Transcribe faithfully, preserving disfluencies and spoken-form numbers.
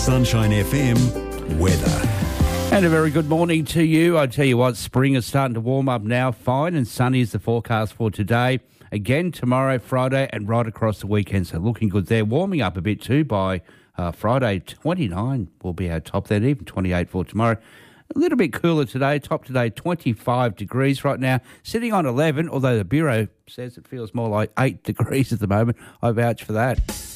Sunshine F M weather. And a very good morning to you. I tell you what, spring is starting to warm up now. Fine and sunny is the forecast for today. Again, tomorrow, Friday, and right across the weekend. So looking good there. Warming up a bit too by uh, Friday. twenty-nine will be our top then, even twenty-eight for tomorrow. A little bit cooler today. Top today, twenty-five degrees right now. Sitting on eleven, although the Bureau says it feels more like eight degrees at the moment. I vouch for that.